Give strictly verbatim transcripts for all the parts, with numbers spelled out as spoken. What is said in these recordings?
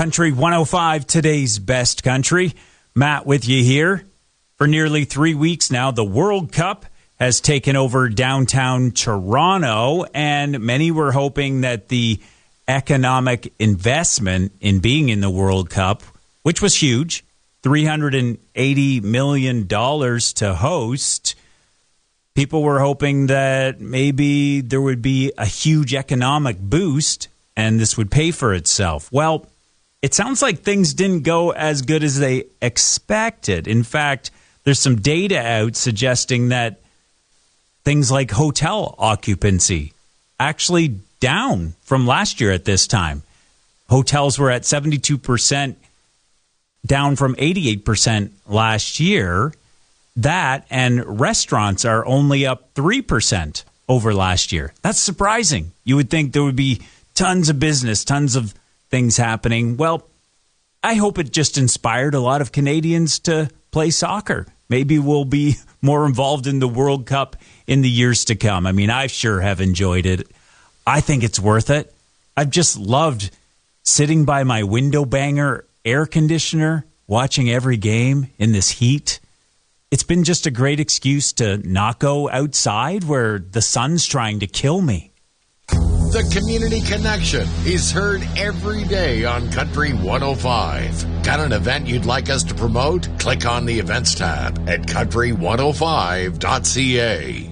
Country one oh five, today's best country. Matt with you here. For nearly three weeks now, the World Cup has taken over downtown Toronto, and many were hoping that the economic investment in being in the World Cup, which was huge, three hundred eighty million dollars to host, people were hoping that maybe there would be a huge economic boost and this would pay for itself. Well, it sounds like things didn't go as good as they expected. In fact, there's some data out suggesting that things like hotel occupancy actually down from last year at this time. Hotels were at seventy-two percent, down from eighty-eight percent last year. That and restaurants are only up three percent over last year. That's surprising. You would think there would be tons of business, tons of things happening. Well, I hope it just inspired a lot of Canadians to play soccer. Maybe we'll be more involved in the World Cup in the years to come. I mean, I sure have enjoyed it. I think it's worth it. I've just loved sitting by my window banger air conditioner, watching every game in this heat. It's been just a great excuse to not go outside where the sun's trying to kill me. The Community Connection is heard every day on Country one oh five. Got an event you'd like us to promote? Click on the events tab at country one oh five dot c a.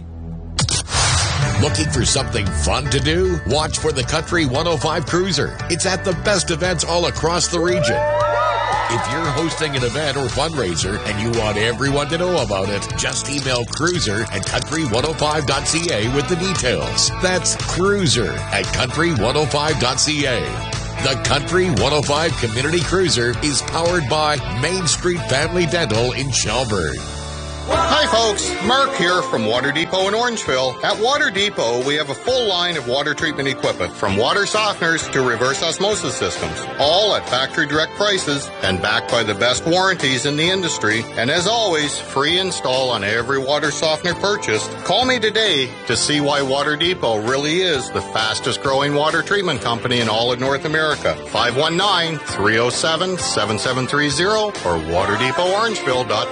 Looking for something fun to do? Watch for the Country one oh five Cruiser. It's at the best events all across the region. If you're hosting an event or fundraiser and you want everyone to know about it, just email Cruiser at country one oh five dot c a with the details. That's Cruiser at country one oh five dot c a. The Country one oh five Community Cruiser is powered by Main Street Family Dental in Shelburne. Hi folks, Mark here from Water Depot in Orangeville. At Water Depot, we have a full line of water treatment equipment, from water softeners to reverse osmosis systems, all at factory direct prices and backed by the best warranties in the industry. And as always, free install on every water softener purchased. Call me today to see why Water Depot really is the fastest growing water treatment company in all of North America. five one nine, three oh seven, seven seven three oh or water depot orangeville dot com.